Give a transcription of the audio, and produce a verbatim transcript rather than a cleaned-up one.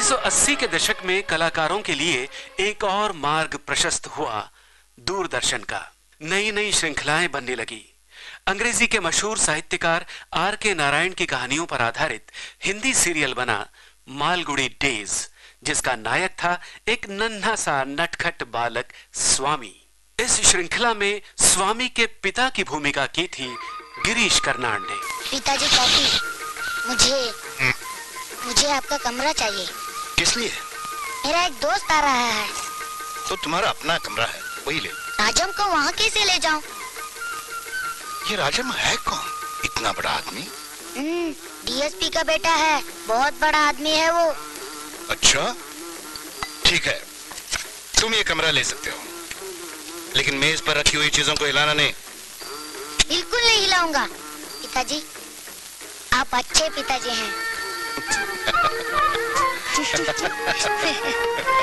उन्नीस सौ अस्सी के दशक में कलाकारों के लिए एक और मार्ग प्रशस्त हुआ, दूरदर्शन का। नई नई श्रृंखलाएं बनने लगी। अंग्रेजी के मशहूर साहित्यकार आर के नारायण की कहानियों पर आधारित हिंदी सीरियल बना मालगुडी डेज, जिसका नायक था एक नन्हा सा नटखट बालक स्वामी। इस श्रृंखला में स्वामी के पिता की भूमिका की थी गिरीश कर्नाड ने। पिताजी कॉफी, मुझे मुझे आपका कमरा चाहिए। किस लिए? मेरा एक दोस्त आ रहा है। तो तुम्हारा अपना कमरा है, वही ले। राजम को वहाँ कैसे ले जाऊं? ये राजम है कौन? इतना बड़ा आदमी? हम्म, डीएसपी का बेटा है, बहुत बड़ा आदमी है वो। अच्छा, ठीक है, तुम ये कमरा ले सकते हो, लेकिन मेज पर रखी हुई चीजों को हिलाना नहीं। बिल्कुल नहीं हिलाऊंगा। पिताजी, आप अच्छे पिताजी हैं।